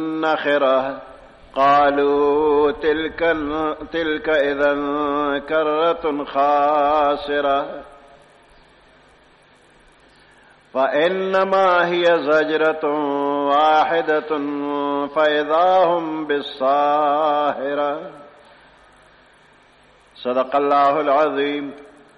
نخرة قالوا تلك إذا كرة خاسرة فإنما هي زجرة واحدة فإذا هم بالساهرة. صدق الله العظيم.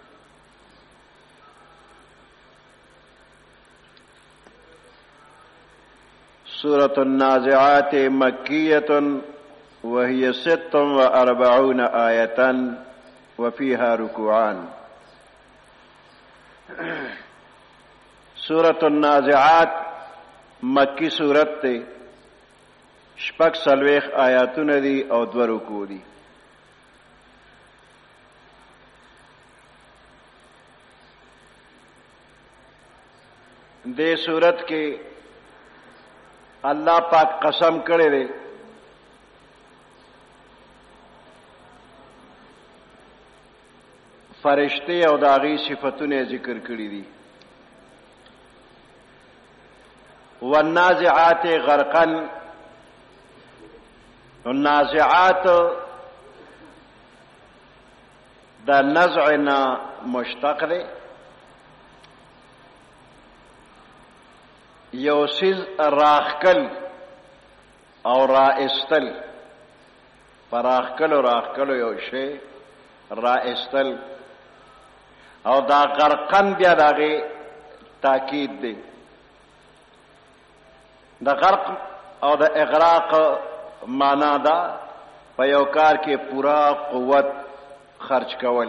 سورة النازعات مكية وهي 46 آية وفيها ركوعان. سورة النازعات مکی سورت تے شپږ څلوېښت آیاتونه دي او 2 رکوع دي. دې سورت کې اللہ پاک قسم کړی دی فرشتے او داغي صفاتونه ذکر کړی دي. والنازعات غرقا، النازعات دا نزعنا مشتق دی، یو سیز راخکل او رائستل، پراخکل و راخکل یو شی رائستل، او دا غرقن بیا داغی تاکید دی. دا غرق او دا اغراق معنا دا په یو کار کې پورا قوت خرج کول.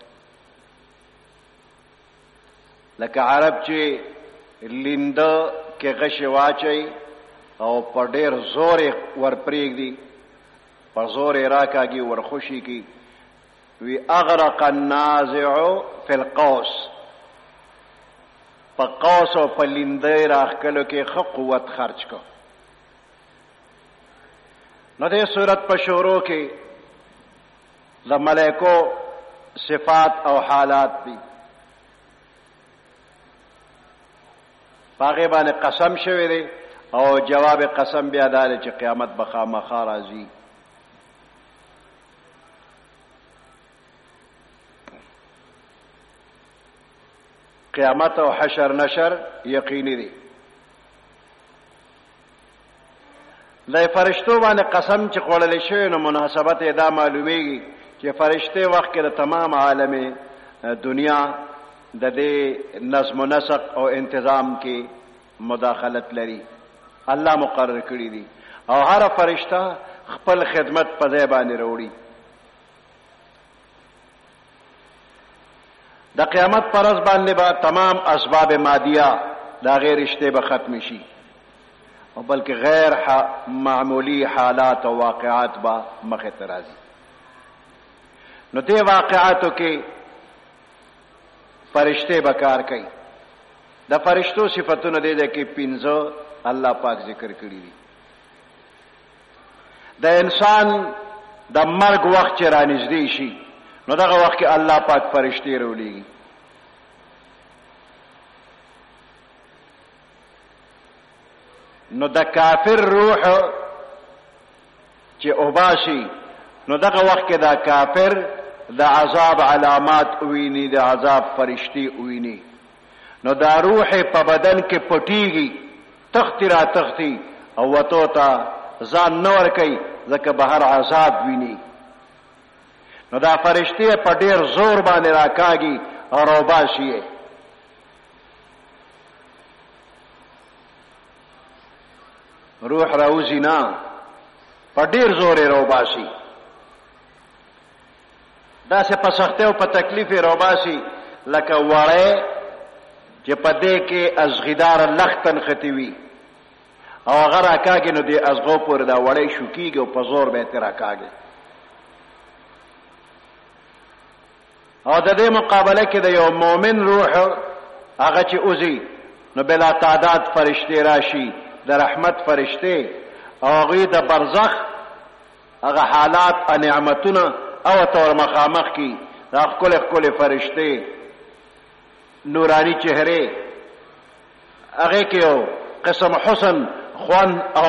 لکه عرب چې لینده کې غش واچي او په ډېر زور ور پرېږدي، په زور راکاږي ورخوشي کی، وی اغرق النازع فی القوس، په قوس او په لینده راخکلو کې ښه قوت خرج کو. نو دې صورت په شروع کې د ملائکو صفات او حالات دي، پاغه باندې قسم شوی دی او جواب قسم بیا دا چې قیامت به خامخا راځي. قیامت او حشر نشر یقیني دي. د فرشتو باندې قسم چې خوړل شوی نو مناسبت یې دا معلومیږي چې فرشته وخت کې د تمام عالم دنیا د دې نظم و نسق او انتظام کې مداخلت لري، الله مقرر کړی دي او هر فرشتہ خپل خدمت په ځای باندې وروړي. د قیامت پر ورځ باندې به تمام اسباب مادیه دا غیر رشته به ختم شي او بلکې غیر معمولی حالات او واقعات به مخه ته راځي. نو دې واقعاتو کې فرشتے بکار کوي. د فرشتو صفاتونه دي چې 15 الله پاک ذکر کړی دي. د انسان د مرګ وخت چې رانږدې شي نو دغه وخت کې الله پاک فرشتي راولېږي. نو د کافر روح چې اوباشي نو دغه وخت کې دا کافر د عذاب علامات ویني، د عذاب فرشتي ویني. نو دا روح په بدن کې پټيږي، تختی را تختی او وتو ته ځان نور کوي ځکه بهر عذاب ویني. نو دا فرشتي په ډیر زور باندې راکاږي او روباشي. روح راوځي نه، په ډیر زور روباشي. دا سه په سخته او په تکلیف روباسي لکه وړه چې په دې کې ازغدار لختن ختوي او هغه راکاږي نو دې ازغو پور دا وړې شوکیږي او په زور به تر راکاږي. او د دې مقابله کې د یو مؤمن روح هغه چې اوزي نو بلا تعداد فرشتي راشي، د رحمت فرشتي او هغه د برزخ هغه حالات او نعمتونه او تور مخامخ کی دا خپل فرشتے نورانی چہرے هغه کې قسم حسن خوان